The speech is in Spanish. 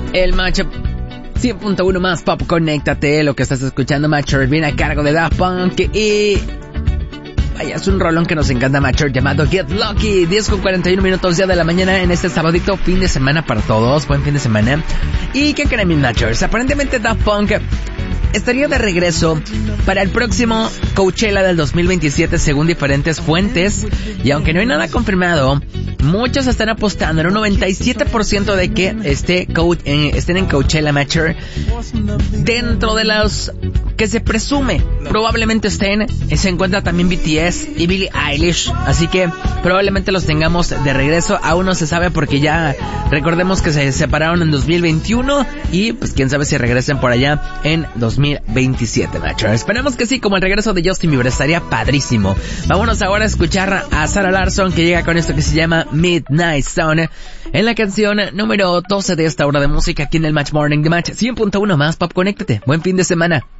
El matchup 100.1 más Pop, conéctate. Lo que estás escuchando, Mature, viene a cargo de Daft Punk y... vaya, es un rolón que nos encanta, Mature, llamado Get Lucky. 10:41 ya de la mañana en este sabadito, fin de semana para todos. Buen fin de semana. ¿Y qué creen, mis Matures? Aparentemente Daft Punk estaría de regreso para el próximo Coachella del 2027 según diferentes fuentes, y aunque no hay nada confirmado, muchos están apostando en un 97% de que estén en Coachella, Mature. Dentro de los que se presume probablemente estén, se encuentra también BTS y Billie Eilish, así que probablemente los tengamos de regreso. Aún no se sabe porque ya recordemos que se separaron en 2021 y pues quién sabe si regresen por allá en 2027, Mature. Esperemos que sí, como el regreso de Justin Bieber, estaría padrísimo. Vámonos ahora a escuchar a Sarah Larsson, que llega con esto que se llama Midnight Sun, en la canción número 12 de esta hora de música aquí en el Match Morning de Match 100.1 más Pop. Conéctate, buen fin de semana.